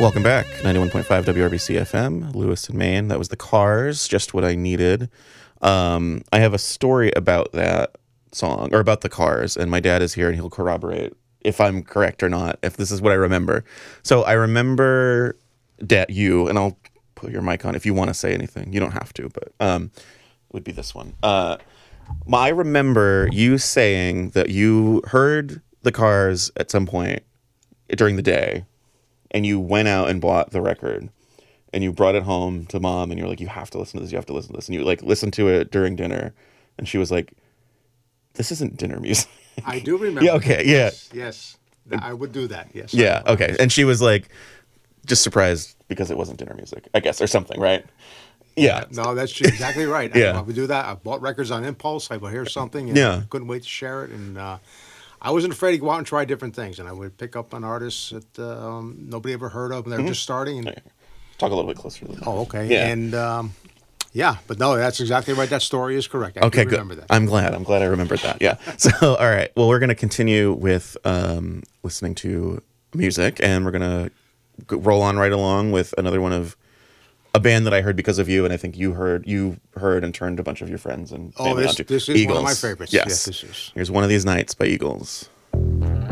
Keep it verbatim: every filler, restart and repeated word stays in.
Welcome back. ninety-one point five W R B C F M, Lewiston, Maine. That was The Cars, Just What I Needed. Um, I have a story about that song, or about The Cars, and my dad is here and he'll corroborate if I'm correct or not, if this is what I remember. So I remember, Dad, you, and I'll put your mic on if you want to say anything. You don't have to, but um, it would be this one. Uh, I remember you saying that you heard The Cars at some point during the day, and you went out and bought the record, and you brought it home to Mom, and you're like, you have to listen to this, you have to listen to this. And you like listened to it during dinner, and she was like, this isn't dinner music. I do remember. Yeah, okay, yeah. Yes, yes. I would do that, yes. Yeah, okay. And she was like, just surprised because it wasn't dinner music, I guess, or something, right? Yeah. No, that's exactly right. Yeah. I, I would do that. I bought records on impulse. I would hear something, and Yeah. I couldn't wait to share it. And uh, I wasn't afraid to go out and try different things. And I would pick up on artists that um, nobody ever heard of, and they're Mm-hmm. just starting. And, Talk a little bit closer to the oh, okay. Yeah. And um, yeah, but no, that's exactly right. That story is correct. I Okay, do good. remember that. I'm glad. I'm glad I remembered that. Yeah. So, all right. Well, we're going to continue with um, listening to music, and we're going to roll on right along with another one of a band that I heard because of you, and I think you heard you heard and turned a bunch of your friends and Oh, family this, onto. this is Eagles. one of my favorites. Yes. Yes, this is. Here's One of These Nights by Eagles.